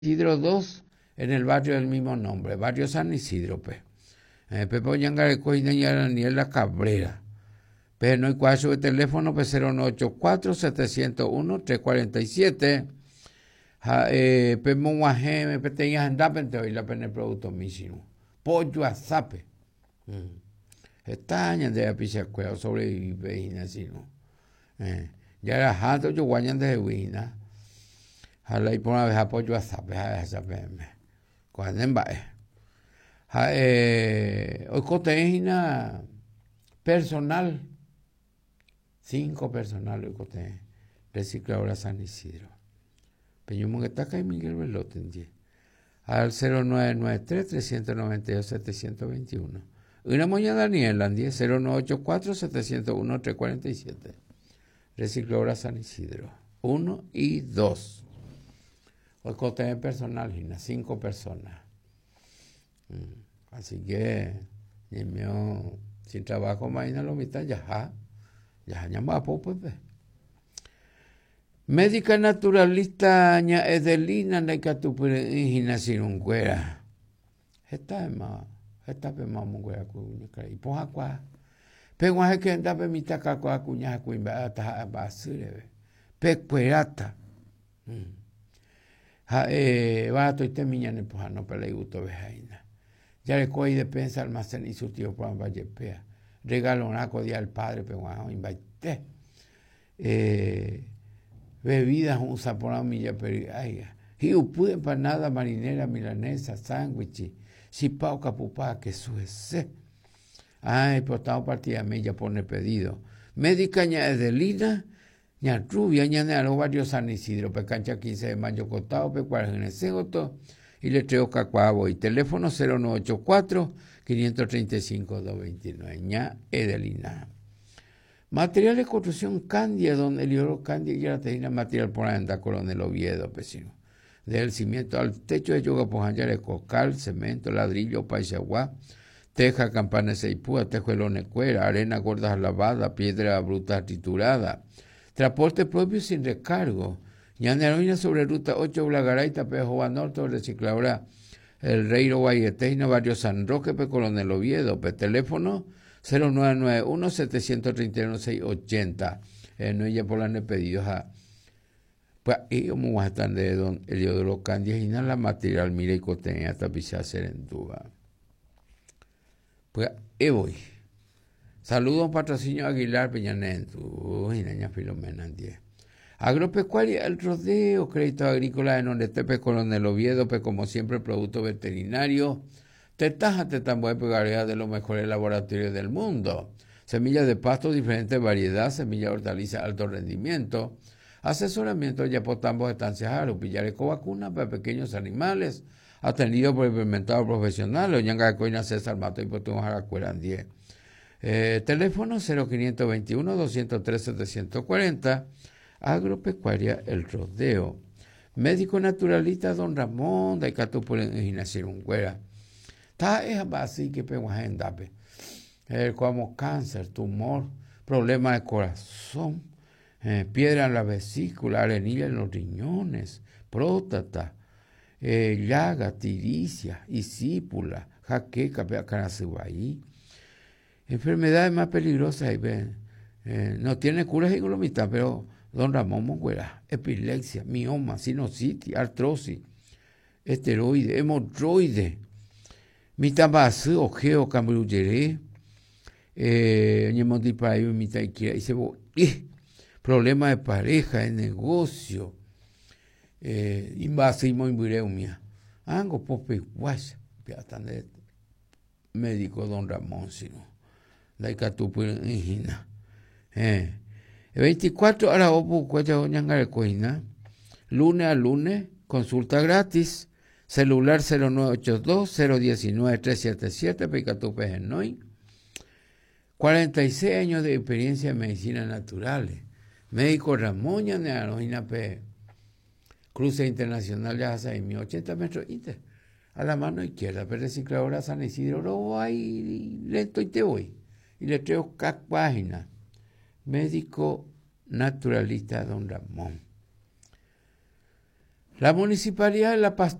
Isidro 2, en el barrio del mismo nombre, barrio San Isidro, pues. Pepe Ñangareco y Daniela Cabrera. Pero no hay cuatro de teléfono, pues 0984-701-347. Pemo Guajeme, Peteñas Andapente, hoy la pene producto mismo. Pollo azape. Estaña de la pichacuea sobrevive y así, ¿no? Ya era jato, yo guañan de huina. Jala y por una vez apoyo azape, cuando en bae. Hoy coteína personal. 5 personal hoy coteína. Recicladora San Isidro. Peñumo que está acá y Miguel Velote en 10. Al 0993-392-721. Una moña Daniela en 10. 0984-701-347. Recicladora San Isidro. 1 y 2. Hoy coteína personal, 5 personas. Así que, sin trabajo, imagina lo mitad, ya llama pues. Médica naturalista ña Edelina Naikatupure Inginasin Unguera. Esta pema munguera cuña y poja qua. Penguaje que anda pe mitaka qua cuña cuimba ata basure. Pecuerata. Va to ite miña ne poja no pele gusto vejaina. Ya le coi de pensa almacén y su tío Juan Vallepea. Regalo una codia al padre penguaje invite. Bebidas un saponado milla perigaiga. Y pude empanada marinera milanesa, sándwich, chipao capupá, que suese. Ay, por estamos partida mella pone pedido. Médica ña Edelina, ña rubia, ña de los barrios San Isidro, pecancha 15 de mayo cotado, pecuaregenesegoto, y le treo cacuabo, y teléfono 0984-535-229, ña Edelina. Material de construcción Candia, donde el oro Candia y la tenía material por andar Coronel Oviedo, vecino. Del cimiento al techo de yoga de cocal, cemento, ladrillo, paisaguá, teja, campana seipúa, tejuelones cuera, arena gorda lavada, piedra bruta triturada. Transporte propio sin recargo. Ñaneroina sobre ruta 8 Blagaray, Tapejoa Norte, recicladora El Reiro Guayeteina, barrio San Roque, Coronel Oviedo, teléfono 0991-731-680. No ella por las pedidos a. Pues ellos me van a estar de don Eliodoro Candia y la material, mira y cotenía hasta pisar Serendúa. Pues voy. Saludos patrocinio Aguilar Peñanentu. Y Naña Filomena en 10. Agropecuaria El Rodeo, crédito agrícola en Onetepe, Coronel Oviedo, como siempre, producto veterinario. Tetájate tan buena pegaría de los mejores laboratorios del mundo. Semillas de pasto, diferentes variedades, semillas de hortalizas, alto rendimiento. Asesoramiento de Yapotambos, estancias Arupillareco, vacuna para pequeños animales. Atendido por experimentado profesional. Oñanga Coina César Mato y Potón Jaracueran 10. Teléfono 0521-203-740. Agropecuaria El Rodeo. Médico naturalista Don Ramón de Catupuren en Ginasirunguera. Está es así que pegamos en dape. Como cáncer, tumor, problemas de corazón, piedra en la vesícula, arenilla en los riñones, próstata, llaga, tiricia, isípula, jaqueca, canaciguayí. Enfermedades más peligrosas, no tiene cura y glomita, pero Don Ramón Monguera, epilepsia, mioma, sinusitis, artrosis, esteroide, hemorroide, mitabasú, ojeo, cambruyeré, ñemondiparayo, mitaiquira, y se problemas de pareja, de negocio, invasismo, imbureumia, ango, pope, guacha, piatan de médico Don Ramón, sino, la Icatupu en Gina. 24 horas, lunes a lunes, consulta gratis, celular 0982-019-377, Picatupe Genoy. 46 años de experiencia en medicinas naturales. Médico Ramón Ñanearojina P. Cruce Internacional de Azaimi, 80 metros inter. A la mano izquierda, pero recicladora San Isidro, lo ahí lento y te voy. Y le traigo cada página. Médico naturalista Don Ramón. La Municipalidad de La Paz